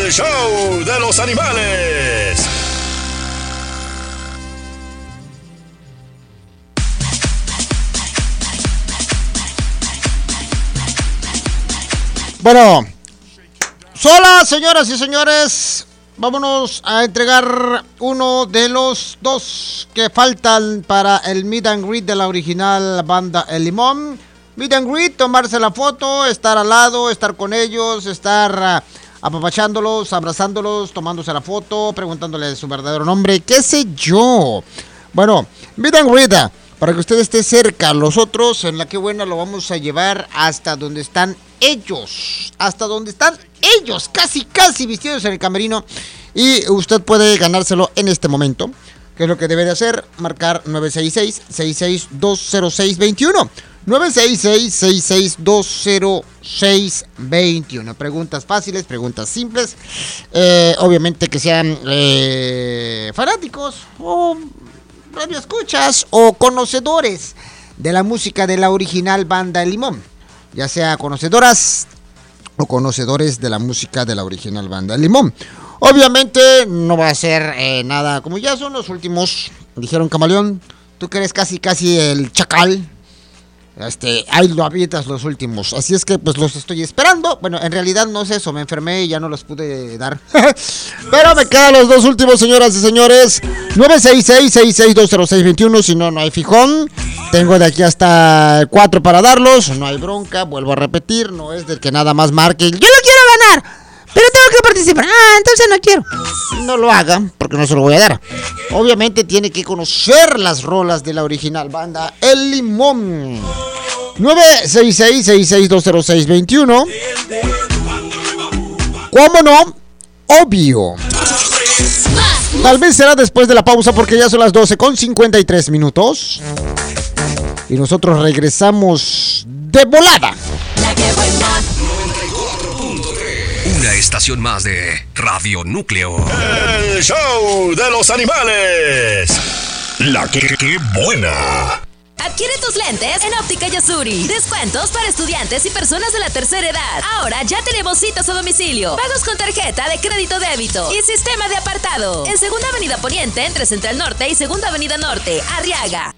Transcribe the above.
El show de los animales. Bueno, sola, señoras y señores, vámonos a entregar uno de los dos que faltan para el meet and greet de la original banda El Limón. Meet and greet, tomarse la foto, estar al lado, estar con ellos, estar apapachándolos, abrazándolos, tomándose la foto, preguntándoles su verdadero nombre, qué sé yo. Bueno, meet and greet, para que usted esté cerca. Nosotros en La Qué Buena lo vamos a llevar hasta donde están ellos, casi vestidos en el camerino, y usted puede ganárselo en este momento. ¿Qué es lo que debe de hacer? Marcar 966-6620621. 966-6620621. Preguntas fáciles, preguntas simples. Obviamente que sean fanáticos o radioescuchas o conocedores de la música de la original banda El Limón. Ya sea conocedoras o conocedores de la música de la original banda El Limón. Obviamente no va a ser nada como ya son los últimos. Dijeron Camaleón, tú que eres casi el chacal. Ahí lo avientas los últimos. Así es que pues los estoy esperando. Bueno, en realidad no es eso, me enfermé y ya no los pude dar. Pero me quedan los dos últimos, señoras y señores. 966-6620621. Si no, no hay fijón. Tengo de aquí hasta 4 para darlos. No hay bronca, vuelvo a repetir. No es del que nada más marque. Yo lo quiero ganar, pero tengo que participar. Entonces no quiero. No lo haga, porque no se lo voy a dar. Obviamente tiene que conocer las rolas de la original banda El Limón. 966-6620621. ¿Cómo no? Obvio. Tal vez será después de la pausa, porque ya son las 12:53. Y nosotros regresamos de volada. La Qué Buena. Una estación más de Radio Núcleo. El show de los animales. La Qué Buena. Adquiere tus lentes en Óptica Yasuri. Descuentos para estudiantes y personas de la tercera edad. Ahora ya tenemos citas a domicilio. Pagos con tarjeta de crédito débito y sistema de apartado. En Segunda Avenida Poniente, entre Central Norte y Segunda Avenida Norte, Arriaga.